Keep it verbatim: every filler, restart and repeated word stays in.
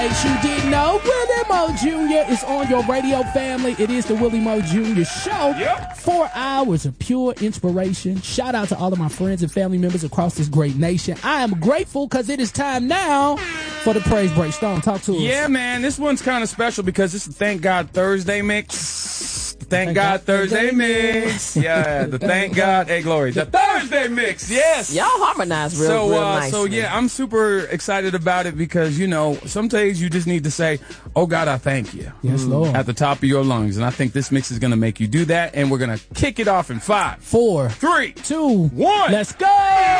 You didn't know Willie Mo Junior is on your radio, family. It is the Willie Mo Junior Show. Yep. Four hours of pure inspiration. Shout out to all of my friends and family members across this great nation. I am grateful because it is time now for the Praise Break. Stone, talk to us. Yeah, man, this one's kind of special because it's the Thank God Thursday mix. Thank, Thank God, God Thursday, Thursday mix. Yeah, the Thank God, hey, Glory, the Thursday mix, yes. Y'all harmonize real, so, real uh, nice. So, yeah, I'm super excited about it because, you know, some days you just need to say, oh, God, I thank you. Yes, Lord. At the top of your lungs. And I think this mix is going to make you do that. And we're going to kick it off in five, four, three, two, one. Let's go.